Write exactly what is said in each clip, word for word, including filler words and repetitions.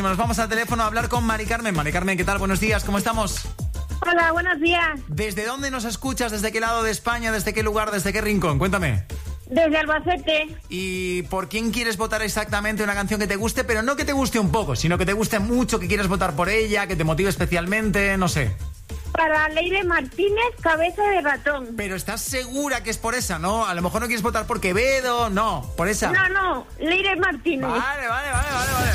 Nos vamos al teléfono a hablar con Mari Carmen. Mari Carmen, ¿qué tal? Buenos días, ¿cómo estamos? Hola, buenos días. ¿Desde dónde nos escuchas? ¿Desde qué lado de España? ¿Desde qué lugar? ¿Desde qué rincón? Cuéntame. Desde Albacete. ¿Y por quién quieres votar exactamente? Una canción que te guste, pero no que te guste un poco, sino que te guste mucho, que quieras votar por ella, que te motive especialmente, no sé. Para Leire Martínez, Cabeza de Ratón. Pero ¿estás segura que es por esa, no? A lo mejor no quieres votar por Quevedo, no, por esa. No, no, Leire Martínez. Vale, vale, vale, vale, vale.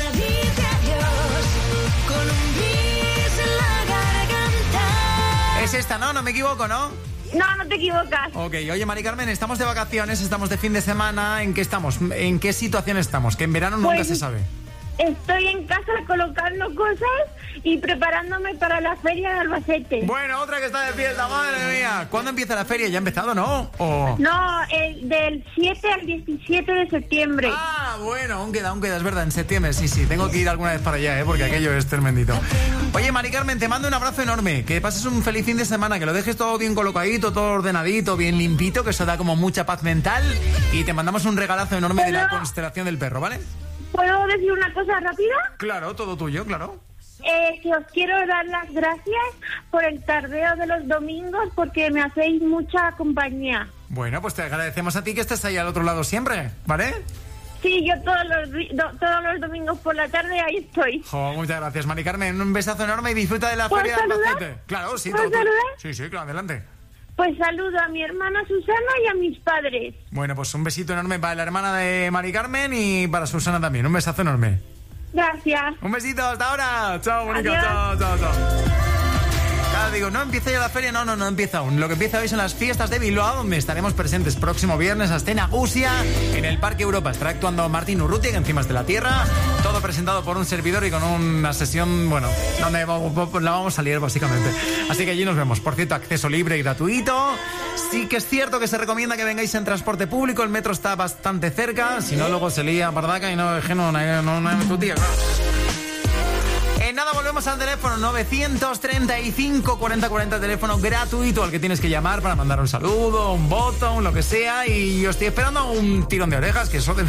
Es esta, ¿no? No me equivoco, ¿no? No, no te equivocas. Ok, oye, Mari Carmen, estamos de vacaciones, estamos de fin de semana. ¿En qué estamos? ¿En qué situación estamos? Que en verano nunca Pues, se sabe. Estoy en casa colocando cosas y preparándome para la feria de Albacete. Bueno, otra que está de fiesta, madre mía. ¿Cuándo empieza la feria? ¿Ya ha empezado, no? ¿O... No, el, del siete al diecisiete de septiembre. Ah, bueno, aún queda, aún queda, es verdad, en septiembre, sí, sí. Tengo que ir alguna vez para allá, ¿eh? Porque aquello es tremendito. Oye, Mari Carmen, te mando un abrazo enorme. Que pases un feliz fin de semana, que lo dejes todo bien colocadito, todo ordenadito, bien limpito, que eso da como mucha paz mental. Y te mandamos un regalazo enorme de la constelación del perro, ¿vale? ¿Puedo decir una cosa rápida? Claro, todo tuyo, claro. Eh, que os quiero dar las gracias por el tardeo de los domingos porque me hacéis mucha compañía. Bueno, pues te agradecemos a ti que estés ahí al otro lado siempre, ¿vale? Sí, yo todos los, do, todos los domingos por la tarde ahí estoy. Jo, muchas gracias, Mari Carmen. Un besazo enorme y disfruta de la ¿Puedo feria de saludar? Albacete. Claro, sí. ¿Puedo todo tuyo. saludar? Sí, sí, claro, adelante. Pues saludo a mi hermana Susana y a mis padres. Bueno, pues un besito enorme para la hermana de Mari Carmen y para Susana también. Un besazo enorme. Gracias. Un besito, hasta ahora. Chao, bonita. Adiós. Chao, chao, chao. Claro, digo, ¿no empieza ya la feria? No, no, no empieza aún. Lo que empieza hoy son las fiestas de Bilbao, donde estaremos presentes próximo viernes hasta en Agusia, en el Parque Europa. Estará actuando Martín Urrutia, que encima es de la Tierra. Todo presentado por un servidor y con una sesión, bueno, donde la vamos a liar básicamente. Así que allí nos vemos. Por cierto, acceso libre y gratuito. Sí que es cierto que se recomienda que vengáis en transporte público. El metro está bastante cerca. Si no, luego se lía pardaca y no, es que no, no, no, no es tu tía, claro. Eh, nada, volvemos al teléfono novecientos treinta y cinco cuarenta cuarenta, teléfono gratuito al que tienes que llamar para mandar un saludo, un voto, un lo que sea. Y yo estoy esperando un tirón de orejas, que eso de